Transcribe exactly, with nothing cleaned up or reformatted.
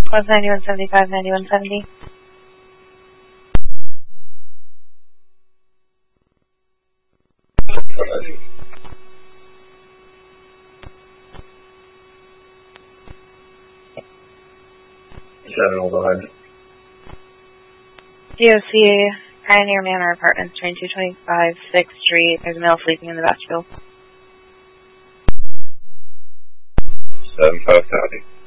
Was ninety-one seventy-five, ninety-one seventy. General, go ahead. D O C, Pioneer Manor Apartments, train two twenty-five, sixth Street. There's a male sleeping in the vestibule. seven five, copy.